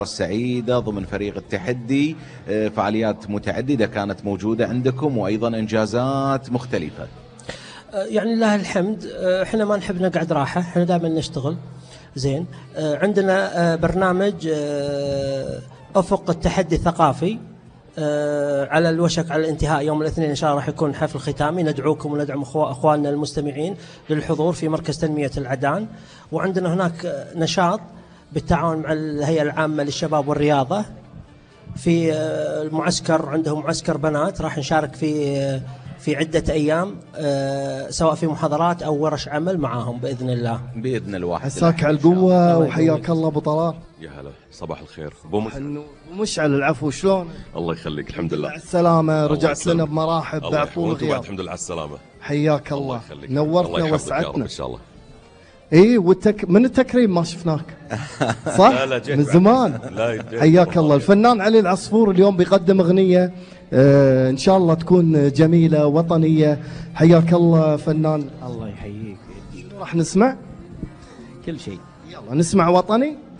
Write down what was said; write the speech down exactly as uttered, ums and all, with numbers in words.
السعيدة ضمن فريق التحدي، فعاليات متعددة كانت موجودة عندكم وأيضا إنجازات مختلفة. يعني لله الحمد، احنا ما نحب نقعد راحة، احنا دائما نشتغل زين. عندنا برنامج أفق التحدي الثقافي على الوشك على الانتهاء يوم الاثنين إن شاء الله راح يكون حفل ختامي. ندعوكم وندعم أخواننا المستمعين للحضور في مركز تنمية العدان. وعندنا هناك نشاط بالتعاون مع الهيئة العامة للشباب والرياضة في المعسكر، عندهم معسكر بنات راح نشارك في في عدة أيام، سواء في محاضرات أو ورش عمل معاهم بإذن الله. بإذن الواحد. عساك على القوة وحياك الله أبو طلال. يا هلا، صباح الخير أبو مشعل. مشعل العفو، شلون؟ الله يخليك، الحمد لله. السلامة، رجعت لنا بمراحب بعد طول غياب. الحمد لله على السلامة. حياك الله، نورتنا وسعدتنا إن شاء الله. اي والتك... من التكريم ما شفناك صح؟ لا لا من زمان. حياك الله. الفنان علي العصفور اليوم بيقدم اغنيه آه ان شاء الله تكون جميله وطنيه. حياك الله فنان. الله يحييك. راح نسمع كل شيء. يلا نسمع وطني.